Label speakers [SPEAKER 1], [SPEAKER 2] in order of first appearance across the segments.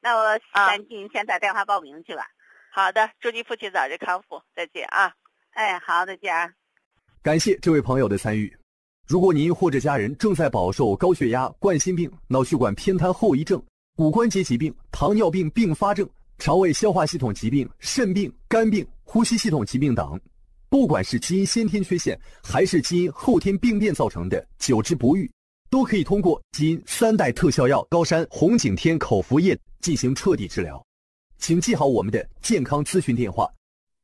[SPEAKER 1] 那我赶紧先打电话报名去吧。
[SPEAKER 2] 好的，祝你父亲早日康复，再见啊。
[SPEAKER 1] 哎，好，再见。
[SPEAKER 3] 感谢这位朋友的参与。如果您或者家人正在饱受高血压、冠心病、脑血管偏瘫后遗症、骨关节疾病、糖尿病并发症、肠胃消化系统疾病、肾病、肝病、呼吸系统疾病等，不管是基因先天缺陷还是基因后天病变造成的久治不愈，都可以通过基因3代特效药高山红景天口服液进行彻底治疗。请记好我们的健康咨询电话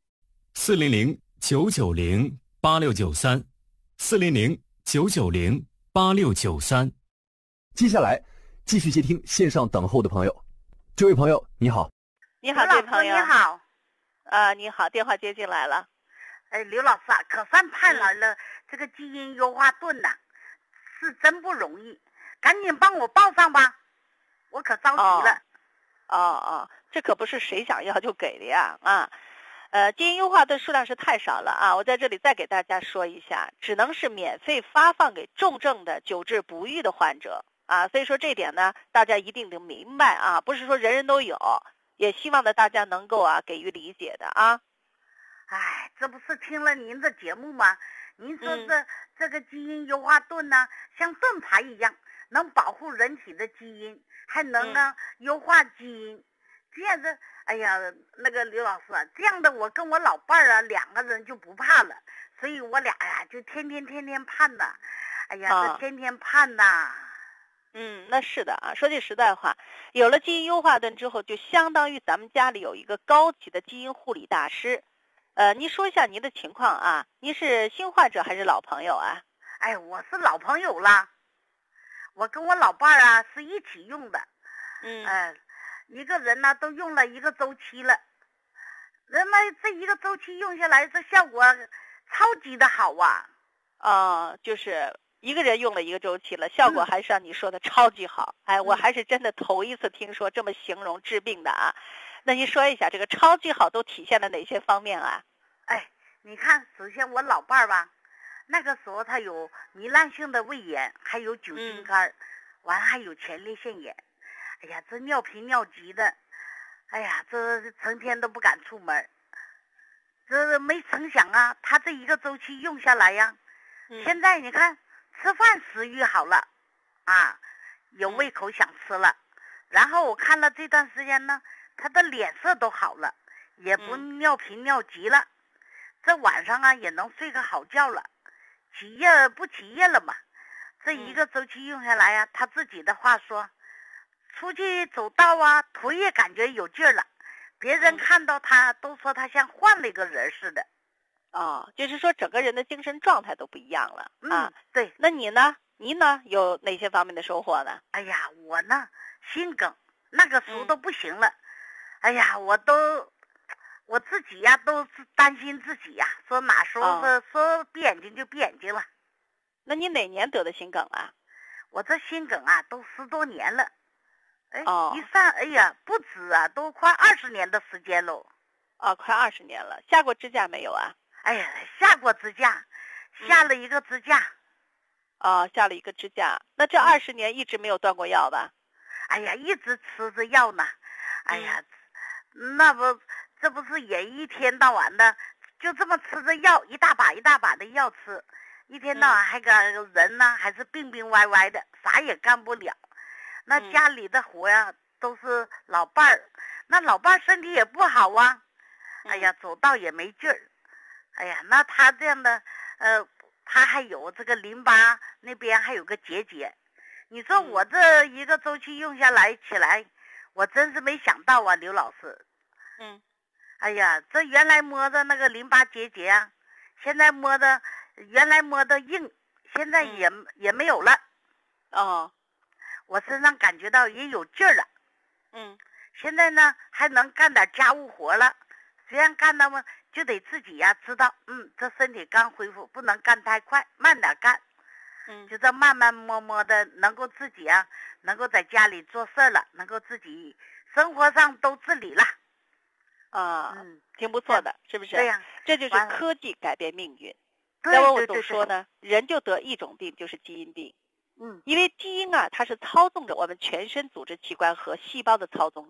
[SPEAKER 4] 400-990-8693，400-990-8693。
[SPEAKER 3] 接下来继续接听线上等候的朋友。这位朋友你好。
[SPEAKER 2] 你好，这位朋友。
[SPEAKER 1] 你好。
[SPEAKER 2] 你好，电话接进来了。
[SPEAKER 1] 刘老师啊，可算盼来了这个基因优化盾呐，是真不容易，赶紧帮我报上吧，我可着急了。
[SPEAKER 2] 这可不是谁想要就给的呀啊！基因优化盾数量是太少了啊，我在这里再给大家说一下，只能是免费发放给重症的久治不愈的患者啊，所以说这点呢，大家一定得明白啊，不是说人人都有，也希望呢大家能够给予理解的啊。
[SPEAKER 1] 哎，这不是听了您的节目吗？您说这个基因优化盾呢，像盾牌一样，能保护人体的基因，还能优化基因。这样子，哎呀，那个刘老师啊，这样的我跟我老伴儿啊2个人就不怕了，所以我俩呀就天天盼呐，哎呀，这天天盼呐。
[SPEAKER 2] 那是的啊。说句实在话，有了基因优化盾之后，就相当于咱们家里有一个高级的基因护理大师。您说一下您的情况啊？您是新患者还是老朋友啊？
[SPEAKER 1] 哎，我是老朋友了，我跟我老伴儿啊是一起用的。一个人呢都用了1个周期了，那么这1个周期用下来，这效果超级的好啊！
[SPEAKER 2] 就是一个人用了1个周期了，效果还是像你说的超级好。我还是真的头一次听说这么形容治病的啊。那您说一下这个超级好都体现了哪些方面啊？
[SPEAKER 1] 你看，首先我老伴儿吧，那个时候他有糜烂性的胃炎，还有酒精肝，完还有前列腺炎。哎呀，这尿频尿急的，哎呀，这成天都不敢出门。这没成想啊，他这1个周期用下来呀，现在你看吃饭食欲好了啊，有胃口想吃了。然后我看了这段时间呢，他的脸色都好了，也不尿频尿急了。这晚上啊也能睡个好觉了，起夜不起夜了嘛。这1个周期用下来呀，他自己的话说，出去走道啊，腿也感觉有劲儿了，别人看到他都说他像换了一个人似的。
[SPEAKER 2] 就是说整个人的精神状态都不一样了啊。
[SPEAKER 1] 对。
[SPEAKER 2] 那你呢？您呢有哪些方面的收获呢？
[SPEAKER 1] 哎呀，我呢心梗那个时候都不行了。哎呀，我自己呀都是担心自己呀，说哪时候说闭眼睛就闭眼睛了。
[SPEAKER 2] 那你哪年得的心梗啊？
[SPEAKER 1] 我这心梗啊都10多年了。一算，哎呀，不止啊，都快20年的时间喽。
[SPEAKER 2] 快20年了。下过支架没有啊？
[SPEAKER 1] 哎呀，下过支架，下了1个支架。
[SPEAKER 2] 下了1个支架。那这20年一直没有断过药吧？
[SPEAKER 1] 哎呀，一直吃着药呢。哎呀，这不是也一天到晚的就这么吃着药，一大把一大把的药吃，一天到晚还个人呢还是病病歪歪的，啥也干不了。那家里的活呀都是老伴儿，那老伴儿身体也不好啊。哎呀，走道也没劲儿。哎呀，那他这样的他还有这个淋巴那边还有个结节。你说我这1个周期用下来起来，我真是没想到啊，刘老师。哎呀，这原来摸的那个淋巴结节啊，现在原来摸的硬，现在也没有了。我身上感觉到也有劲儿了。现在呢还能干点家务活了，虽然干那么就得自己呀知道，这身体刚恢复，不能干太快，慢点干。就这慢慢摸摸的，能够自己啊，能够在家里做事了，能够自己生活上都自理了。
[SPEAKER 2] 挺不错的，是不是？
[SPEAKER 1] 对呀，
[SPEAKER 2] 这就是科技改变命运。
[SPEAKER 1] 对，
[SPEAKER 2] 要不我总说呢，人就得一种病，就是基因病。因为基因啊，它是操纵着我们全身组织器官和细胞的操纵